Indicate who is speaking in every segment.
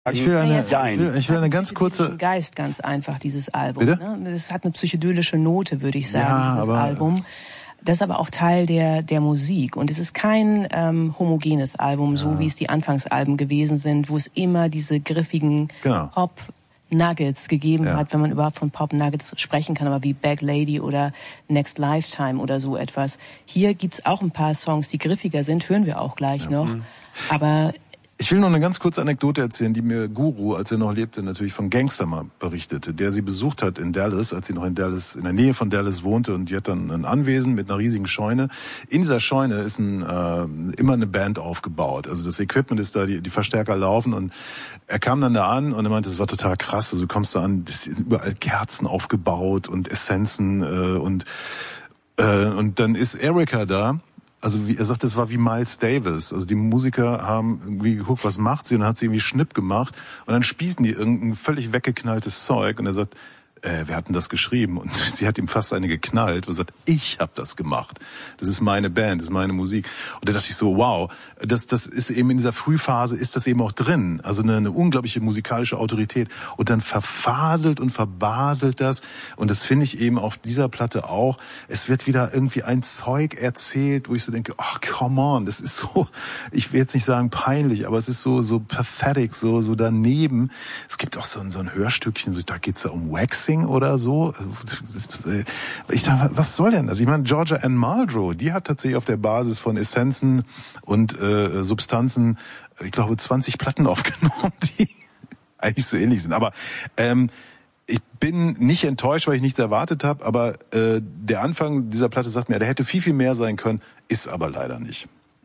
Speaker 1: Ich will eine ganz kurze
Speaker 2: Geist ganz einfach, dieses Album.
Speaker 1: Bitte?
Speaker 2: Ne? Es hat eine psychedelische Note, würde ich sagen,
Speaker 1: ja,
Speaker 2: dieses Album. Das ist aber auch Teil der Musik. Und es ist kein homogenes Album, so wie es die Anfangsalben gewesen sind, wo es immer diese griffigen Pop-Nuggets gegeben hat, wenn man überhaupt von Pop-Nuggets sprechen kann, aber wie Bag Lady oder Next Lifetime oder so etwas. Hier gibt's auch ein paar Songs, die griffiger sind, hören wir auch gleich noch. Aber
Speaker 1: ich will noch eine ganz kurze Anekdote erzählen, die mir Guru, als er noch lebte, natürlich von Gangster mal berichtete, der sie besucht hat in Dallas, als sie noch in der Nähe von Dallas wohnte, und die hat dann ein Anwesen mit einer riesigen Scheune. In dieser Scheune ist immer eine Band aufgebaut. Also das Equipment ist da, die Verstärker laufen, und er kam dann da an und er meinte, das war total krass. Also du kommst da an, das sind überall Kerzen aufgebaut und Essenzen und dann ist Erika da. Also wie er sagt, das war wie Miles Davis. Also die Musiker haben irgendwie geguckt, was macht sie, und dann hat sie irgendwie Schnipp gemacht und dann spielten die irgendein völlig weggeknalltes Zeug, und er sagt, wer hat denn das geschrieben? Und sie hat ihm fast eine geknallt und sagt, ich habe das gemacht. Das ist meine Band, das ist meine Musik. Und da dachte ich so, wow, das ist eben in dieser Frühphase, ist das eben auch drin. Also eine unglaubliche musikalische Autorität. Und dann verfaselt und verbaselt das. Und das finde ich eben auf dieser Platte auch. Es wird wieder irgendwie ein Zeug erzählt, wo ich so denke, ach, come on, das ist so, ich will jetzt nicht sagen peinlich, aber es ist so pathetic, so daneben. Es gibt auch so ein Hörstückchen, da geht's da um Waxing oder so. Ich dachte, was soll denn das? Ich meine, Georgia Ann Muldrow, die hat tatsächlich auf der Basis von Essenzen und Substanzen, ich glaube, 20 Platten aufgenommen, die eigentlich so ähnlich sind. Aber ich bin nicht enttäuscht, weil ich nichts erwartet habe, aber der Anfang dieser Platte sagt mir, der hätte viel, viel mehr sein können, ist aber leider nicht.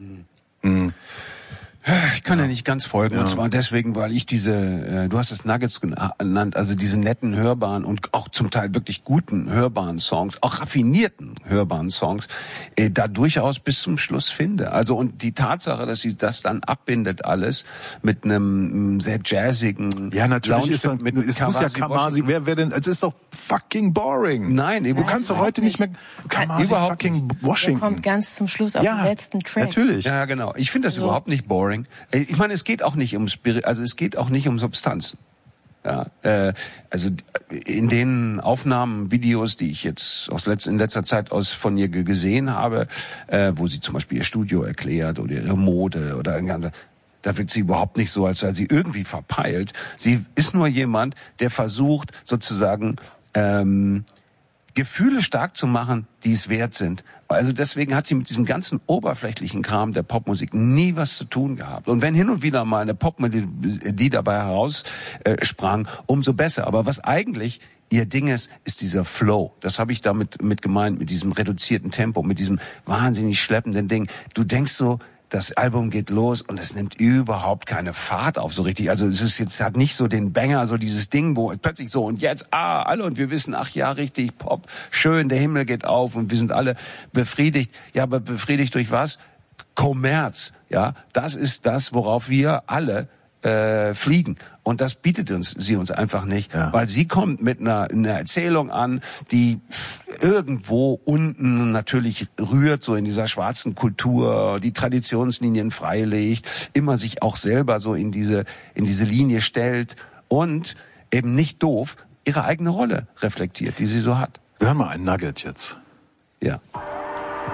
Speaker 3: Ich kann ja nicht ganz folgen, und zwar deswegen, weil ich du hast es Nuggets genannt, also diese netten, hörbaren und auch zum Teil wirklich guten, hörbaren Songs, auch raffinierten, hörbaren Songs, da durchaus bis zum Schluss finde. Also, und die Tatsache, dass sie das dann abbindet alles mit einem sehr jazzigen,
Speaker 1: ja, natürlich ist dann, es muss ja Kamasi, wer denn, es ist doch fucking boring.
Speaker 3: Nein,
Speaker 1: du kannst doch heute nicht mehr Kamasi fucking Washington.
Speaker 2: Der kommt ganz zum Schluss auf den letzten Track.
Speaker 1: Natürlich.
Speaker 3: Ja, genau. Ich finde das überhaupt nicht boring. Ich meine, es geht auch nicht um es geht auch nicht um Substanzen. Ja, also in den Aufnahmen, Videos, die ich jetzt in letzter Zeit von ihr gesehen habe, wo sie zum Beispiel ihr Studio erklärt oder ihre Mode oder irgendwas, da wirkt sie überhaupt nicht so, als sei sie irgendwie verpeilt. Sie ist nur jemand, der versucht, sozusagen Gefühle stark zu machen, die es wert sind. Also deswegen hat sie mit diesem ganzen oberflächlichen Kram der Popmusik nie was zu tun gehabt. Und wenn hin und wieder mal eine Popmelodie dabei heraussprang, umso besser. Aber was eigentlich ihr Ding ist dieser Flow. Das habe ich damit mit gemeint, mit diesem reduzierten Tempo, mit diesem wahnsinnig schleppenden Ding. Du denkst so, das Album geht los und es nimmt überhaupt keine Fahrt auf so richtig. Also hat nicht so den Banger, so dieses Ding, wo plötzlich so und jetzt, alle und wir wissen, ach ja, richtig, Pop, schön, der Himmel geht auf und wir sind alle befriedigt. Ja, aber befriedigt durch was? Kommerz, ja. Das ist das, worauf wir alle fliegen. Und das bietet sie uns einfach nicht, weil sie kommt mit einer Erzählung an, die irgendwo unten natürlich rührt, so in dieser schwarzen Kultur, die Traditionslinien freilegt, immer sich auch selber so in diese Linie stellt und eben nicht doof ihre eigene Rolle reflektiert, die sie so hat.
Speaker 1: Wir hören mal ein Nugget jetzt.
Speaker 3: Ja.